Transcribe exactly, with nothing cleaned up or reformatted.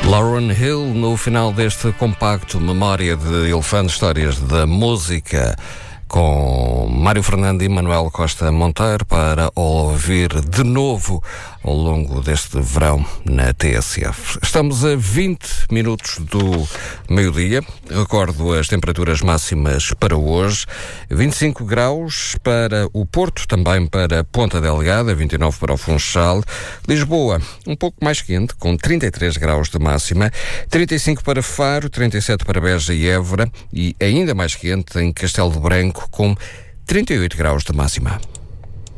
Lauryn Hill, no final deste compacto Memória de Elefantes, Histórias da Música, com Mário Fernando e Manuel Costa Monteiro, para ouvir de novo ao longo deste verão na T S F. Estamos a vinte minutos do meio-dia. Recordo as temperaturas máximas para hoje: vinte e cinco graus para o Porto, também para Ponta Delgada, vinte e nove para o Funchal. Lisboa, um pouco mais quente, com trinta e três graus de máxima, trinta e cinco para Faro, trinta e sete para Beja e Évora, e ainda mais quente em Castelo de Branco, com trinta e oito graus de máxima.